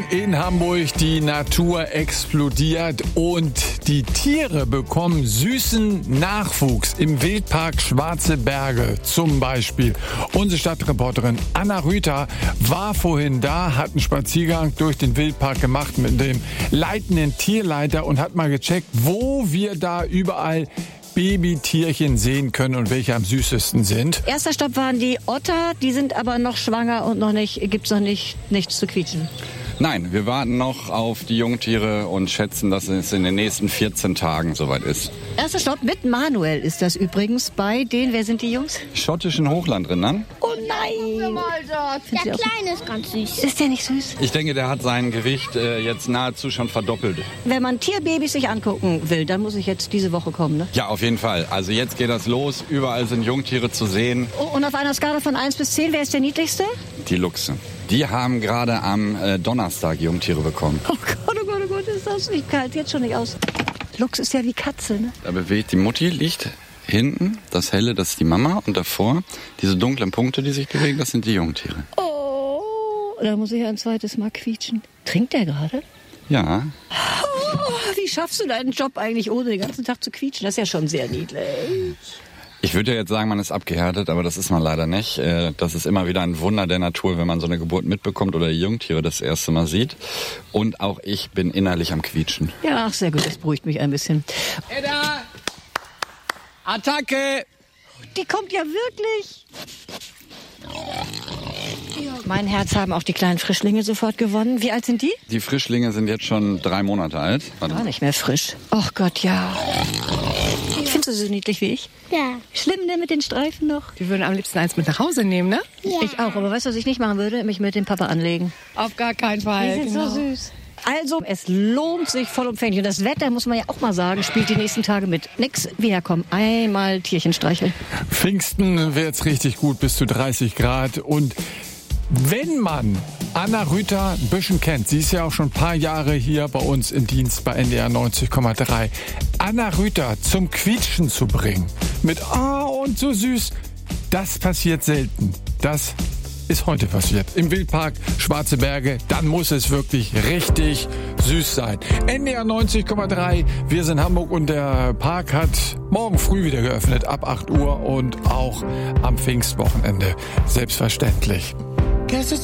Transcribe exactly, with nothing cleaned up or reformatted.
in Hamburg. Die Natur explodiert und die Tiere bekommen süßen Nachwuchs. Im Wildpark Schwarze Berge zum Beispiel. Unsere Stadtreporterin Anna Rüther war vorhin da, hat einen Spaziergang durch den Wildpark gemacht mit dem leitenden Tierleiter und hat mal gecheckt, wo wir da überall Babytierchen sehen können und welche am süßesten sind. Erster Stopp waren die Otter, die sind aber noch schwanger und noch nicht, gibt's noch nicht nichts zu quietschen. Nein, wir warten noch auf die Jungtiere und schätzen, dass es in den nächsten vierzehn Tagen soweit ist. Erster Stopp mit Manuel ist das übrigens bei den, wer sind die Jungs? Schottischen Hochlandrindern. Oh nein! Der Kleine ist ganz süß. Ist der nicht süß? Ich denke, der hat sein Gewicht äh, jetzt nahezu schon verdoppelt. Wenn man Tierbabys sich angucken will, dann muss ich jetzt diese Woche kommen, ne? Ja, auf jeden Fall. Also jetzt geht das los. Überall sind Jungtiere zu sehen. Oh, und auf einer Skala von eins bis zehn, wer ist der niedlichste? Die Luchse. Die haben gerade am äh, Donnerstag Jungtiere bekommen. Oh Gott, oh Gott, oh Gott, ist das nicht kalt. Jetzt schon nicht aus. Luchs ist ja wie Katze, ne? Da bewegt die Mutti, liegt hinten. Das Helle, das ist die Mama. Und davor, diese dunklen Punkte, die sich bewegen, das sind die Jungtiere. Oh, da muss ich ein zweites Mal quietschen. Trinkt der gerade? Ja. Oh, wie schaffst du deinen Job eigentlich, ohne den ganzen Tag zu quietschen? Das ist ja schon sehr niedlich. Ich würde ja jetzt sagen, man ist abgehärtet, aber das ist man leider nicht. Das ist immer wieder ein Wunder der Natur, wenn man so eine Geburt mitbekommt oder die Jungtiere das erste Mal sieht. Und auch ich bin innerlich am Quietschen. Ja, ach, sehr gut, das beruhigt mich ein bisschen. Edda! Attacke! Die kommt ja wirklich. Mein Herz haben auch die kleinen Frischlinge sofort gewonnen. Wie alt sind die? Die Frischlinge sind jetzt schon drei Monate alt. Warte. Gar nicht mehr frisch. Ach Gott, ja. Findest du sie so niedlich wie ich? Ja. Schlimm, ne, mit den Streifen noch? Die würden am liebsten eins mit nach Hause nehmen, ne? Ja. Ich auch, aber weißt du, was ich nicht machen würde? Mich mit dem Papa anlegen. Auf gar keinen Fall. Die sind genau. so süß. Also, es lohnt sich vollumfänglich. Und das Wetter, muss man ja auch mal sagen, spielt die nächsten Tage mit. Nix, wie herkommen. Einmal Tierchen streicheln. Pfingsten wird's richtig gut, bis zu dreißig Grad. Und wenn man Anna Rüther ein bisschen kennt, sie ist ja auch schon ein paar Jahre hier bei uns im Dienst bei N D R neunzig Komma drei. Anna Rüther zum Quietschen zu bringen, mit ah oh, und so süß, das passiert selten. Das ist heute passiert. Im Wildpark Schwarze Berge, dann muss es wirklich richtig süß sein. N D R neunzig Komma drei, wir sind Hamburg und der Park hat morgen früh wieder geöffnet, ab acht Uhr und auch am Pfingstwochenende, selbstverständlich.